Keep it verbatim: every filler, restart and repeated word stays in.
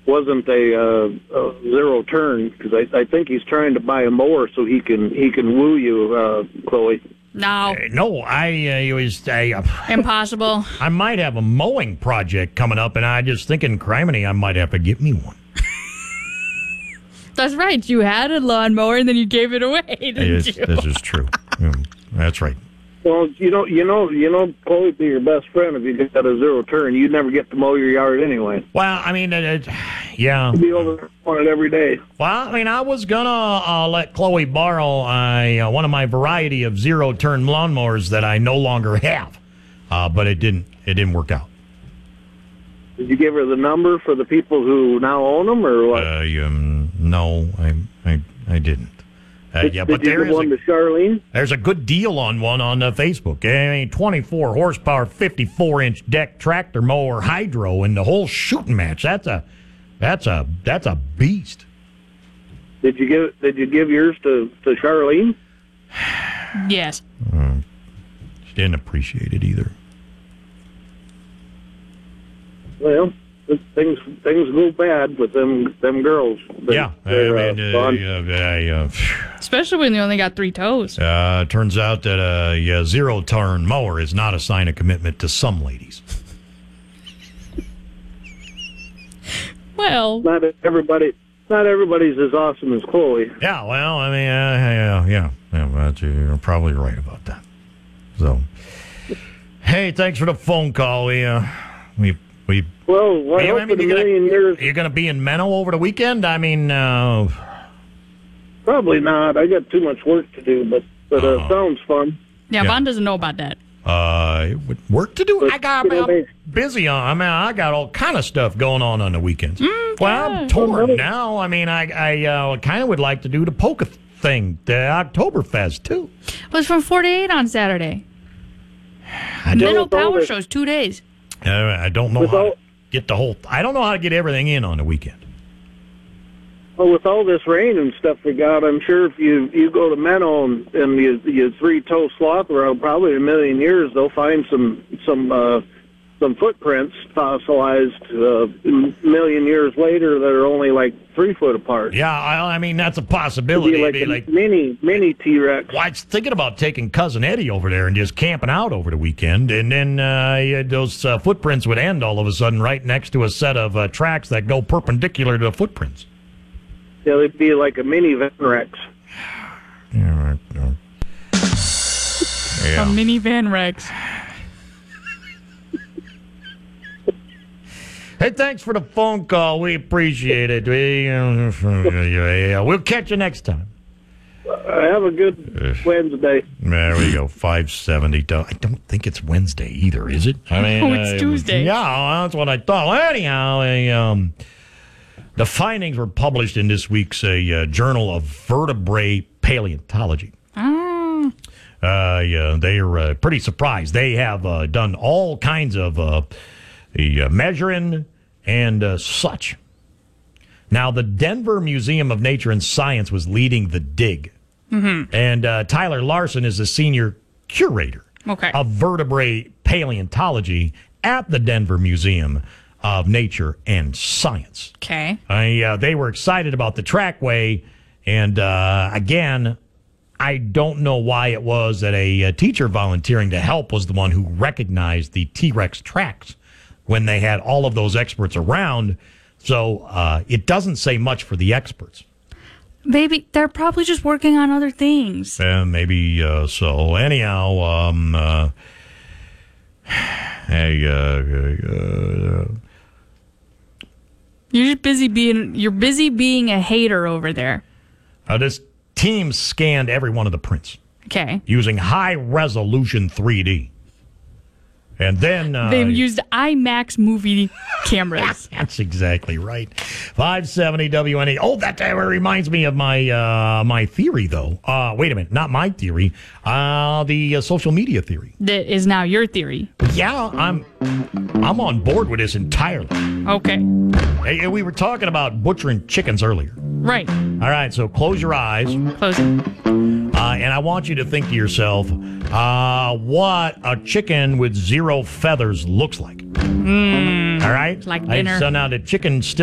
wasn't a, uh, a zero turn, because I, I think he's trying to buy a mower so he can he can woo you, uh, Chloe. No. Uh, no, I uh, it was I, uh, Impossible. I might have a mowing project coming up, and I just thinking, criminy, I might have to get me one. That's right. You had a lawnmower and then you gave it away, didn't It's, you? this is true. Mm, that's right. Well, you know, you know, you know, Chloe would be your best friend if you got a zero turn. You'd never get to mow your yard anyway. Well, I mean, it, it, yeah. You'd be over on it every day. Well, I mean, I was gonna uh, let Chloe borrow uh, one of my variety of zero-turn lawnmowers that I no longer have, uh, but it didn't. It didn't work out. Did you give her the number for the people who now own them, or what? Uh, um, no, I, I, I didn't. Uh, did, yeah, did but you there give is one a, to Charlene? there's a good deal on one on uh, Facebook. I mean, twenty-four horsepower, fifty-four inch deck tractor mower hydro, and the whole shooting match. That's a, that's a, that's a beast. Did you give Did you give yours to, to Charlene? Yes. Uh, she didn't appreciate it either. Well, things things go bad with them them girls. They, Yeah, I they're, mean, uh, uh, fun. uh, I, uh, Especially when you only got three toes. uh, turns out that a yeah, zero-turn mower is not a sign of commitment to some ladies. Well, Not everybody. Not everybody's as awesome as Chloe. Yeah, well, I mean, uh, yeah, yeah, yeah, but you're probably right about that. So, hey, thanks for the phone call. We, uh, we, we. Well, I Hey, hope I mean, in a you're million gonna, years. You're going to be in Menno over the weekend? I mean, uh, Probably not. I got too much work to do, but but uh, Oh. sounds fun. yeah, Yeah. Vaughn doesn't know about that. uh, work to do. But, I got you know, I'm they- busy on. I mean, I got all kind of stuff going on on the weekends. well, I'm yeah. torn now. I mean, I, I uh, kind of would like to do the polka thing, the Oktoberfest too. It was from four to eight on Saturday. I know, Menno with all Power the- Shows, two days. Uh, I don't know With how all- to get the whole. I don't know how to get everything in on the weekend. Well, with all this rain and stuff we got, I'm sure if you you go to Menno and, and you you three toe sloth around, probably in a million years they'll find some some uh, some footprints fossilized uh, a million years later that are only like three foot apart. Yeah, I, I mean that's a It'd possibility. be like It'd a be like, mini mini T Rex. well, I was thinking about taking cousin Eddie over there and just camping out over the weekend, and then uh, yeah, those uh, footprints would end all of a sudden right next to a set of uh, tracks that go perpendicular to the footprints. Yeah, they'd be like a mini Van Rex. Yeah, right, yeah. A Yeah. minivan Rex. Hey, thanks for the phone call. We appreciate it. We, uh, yeah, we'll catch you next time. Uh, have a good Wednesday. There we go. five seventy. I don't think it's Wednesday either, is it? I mean, Oh, it's uh, Tuesday. Yeah, well, that's what I thought. Well, anyhow, a, um, the findings were published in this week's uh, uh, Journal of Vertebrate Paleontology. Oh. Uh, yeah, they are uh, pretty surprised. They have uh, done all kinds of uh, the, uh, measuring and uh, such. Now, the Denver Museum of Nature and Science was leading the dig. Mm-hmm. And uh, Tyler Larson is the senior curator Okay. of vertebrate paleontology at the Denver Museum of Nature and Science. Okay. I, uh, they were excited about the trackway, and uh, again, I don't know why it was that a, a teacher volunteering to help was the one who recognized the T-Rex tracks when they had all of those experts around. So uh, it doesn't say much for the experts. Baby, they're probably just working on other things. Uh, maybe uh, so. Anyhow, um, uh, hey, uh, uh, You're just busy being you're busy being a hater over there. uh, this team scanned every one of the prints Okay. using high-resolution three D. And then... Uh, They've used IMAX movie cameras. That's exactly right. five seventy W N E. Oh, that uh, reminds me of my uh, my theory, though. Uh, wait a minute. Not my theory. Uh, the uh, social media theory. That is now your theory. Yeah, I'm I'm on board with this entirely. Okay. Hey, we were talking about butchering chickens earlier. Right. All right, so close your eyes. Close it. Uh, and I want you to think to yourself uh, what a chicken with zero feathers looks like. Mm, All right? like Hey, dinner. so now the chicken still